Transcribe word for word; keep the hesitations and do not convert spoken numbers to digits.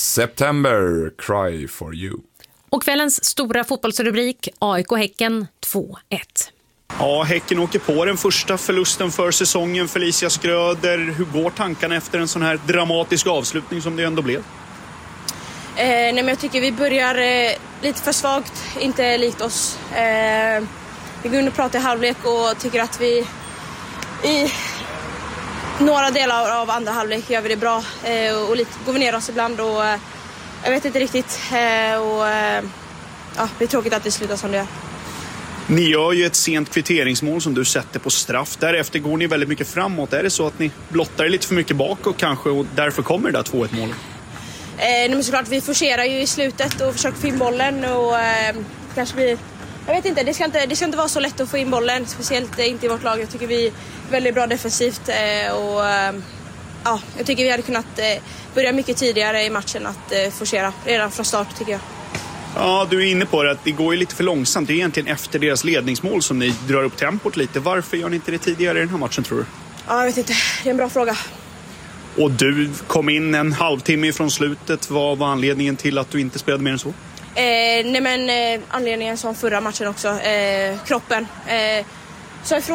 September, Cry for you. Och kvällens stora fotbollsrubrik, A I K-Häcken två ett. Ja, Häcken åker på den första förlusten för säsongen. Felicia Skröder, hur går tankarna efter en sån här dramatisk avslutning som det ändå blev? Eh, nej, men jag tycker vi börjar eh, lite för svagt, inte likt oss. Eh, vi går in och pratar i halvlek och tycker att vi i några delar av andra halvlek gör vi det bra. Eh, och lite går vi ner oss ibland och eh, jag vet inte riktigt. Eh, och eh, ja, det är tråkigt att det slutar som det gör. Ni gör ju ett sent kvitteringsmål som du sätter på straff. Därefter går ni väldigt mycket framåt. Är det så att ni blottar er lite för mycket bakåt kanske och därför kommer det där två ett-målet? Eh, nej, men såklart, vi forcerar ju i slutet och försöker få in bollen och eh, kanske blir... Jag vet inte det, ska inte, det ska inte vara så lätt att få in bollen, speciellt eh, inte i vårt lag. Jag tycker vi är väldigt bra defensivt eh, och eh, ja, jag tycker vi hade kunnat eh, börja mycket tidigare i matchen att eh, forcera redan från start tycker jag. Ja, du är inne på det att det går ju lite för långsamt. Det är egentligen efter deras ledningsmål som ni drar upp tempot lite. Varför gör ni inte det tidigare i den här matchen tror du? Ja, jag vet inte. Det är en bra fråga. Och du kom in en halvtimme från slutet. Vad var anledningen till att du inte spelade mer än så? Eh, nej men eh, anledningen som förra matchen också. Eh, kroppen. Eh, så